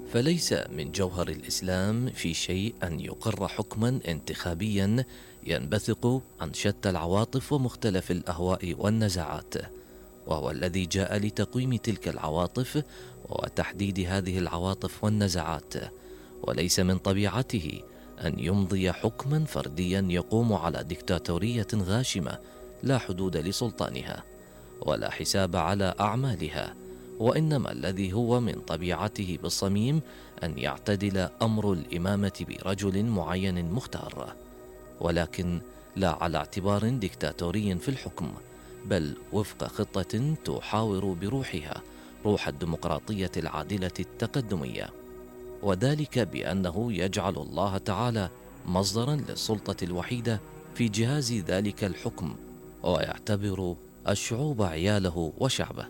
فليس من جوهر الإسلام في شيء أن يقر حكما انتخابيا ينبثق عن شتى العواطف ومختلف الأهواء والنزعات، وهو الذي جاء لتقويم تلك العواطف وتحديد هذه العواطف والنزعات. وليس من طبيعته أن يمضي حكما فرديا يقوم على ديكتاتورية غاشمة لا حدود لسلطانها ولا حساب على أعمالها، وإنما الذي هو من طبيعته بالصميم أن يعتدل أمر الإمامة برجل معين مختار، ولكن لا على اعتبار ديكتاتوري في الحكم، بل وفق خطة تحاور بروحها روح الديمقراطية العادلة التقدمية، وذلك بأنه يجعل الله تعالى مصدرا للسلطة الوحيدة في جهاز ذلك الحكم، ويعتبر الشعوب عياله وشعبه،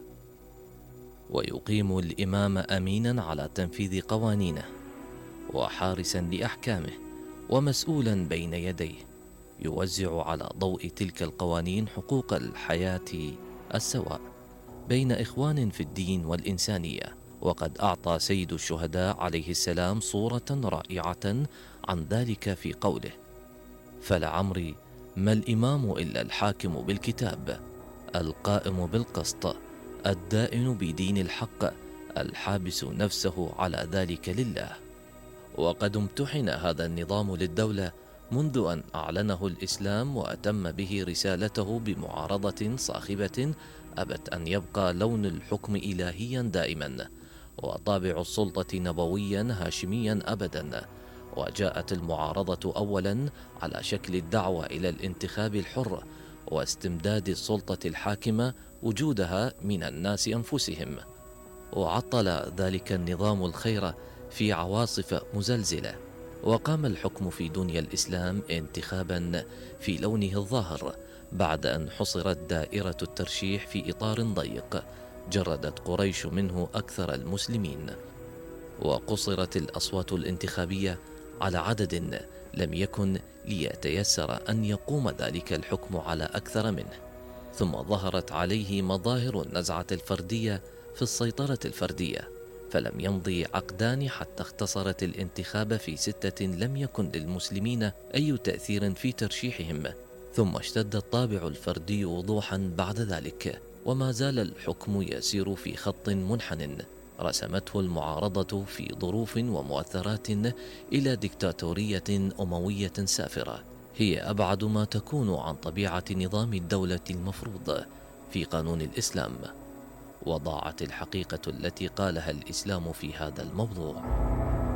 ويقيم الإمام أمينا على تنفيذ قوانينه وحارسا لأحكامه ومسؤولا بين يديه، يوزع على ضوء تلك القوانين حقوق الحياة السواء بين إخوان في الدين والإنسانية. وقد أعطى سيد الشهداء عليه السلام صورة رائعة عن ذلك في قوله: فلعمري ما الإمام إلا الحاكم بالكتاب القائم بالقسط الدائن بدين الحق الحابس نفسه على ذلك لله. وقد امتحن هذا النظام للدولة منذ أن أعلنه الإسلام وأتم به رسالته بمعارضة صاخبة أبت أن يبقى لون الحكم إلهيا دائما وطابع السلطة نبويا هاشميا أبدا. وجاءت المعارضة أولا على شكل الدعوة إلى الانتخاب الحر واستمداد السلطة الحاكمة وجودها من الناس أنفسهم، وعطل ذلك النظام الخير في عواصف مزلزلة، وقام الحكم في دنيا الإسلام انتخابا في لونه الظاهر بعد أن حصرت دائرة الترشيح في إطار ضيق جردت قريش منه أكثر المسلمين، وقصرت الأصوات الانتخابية على عدد لم يكن ليتيسر أن يقوم ذلك الحكم على أكثر منه. ثم ظهرت عليه مظاهر النزعة الفردية في السيطرة الفردية، فلم يمضي عقدان حتى اختصرت الانتخاب في 6 لم يكن للمسلمين أي تأثير في ترشيحهم، ثم اشتد الطابع الفردي وضوحا بعد ذلك، وما زال الحكم يسير في خط منحن رسمته المعارضة في ظروف ومؤثرات إلى ديكتاتورية أموية سافرة هي أبعد ما تكون عن طبيعة نظام الدولة المفروض في قانون الإسلام. وضاعت الحقيقة التي قالها الإسلام في هذا الموضوع.